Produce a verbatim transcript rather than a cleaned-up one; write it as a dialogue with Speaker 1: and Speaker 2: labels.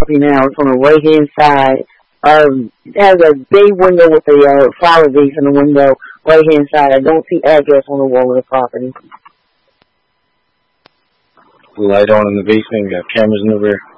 Speaker 1: property now. It's on the right-hand side. Um, it has a big window with a uh, flower vase in the window, right-hand side. I don't see address on the wall of the property.
Speaker 2: Light on in the basement. We got cameras in the rear.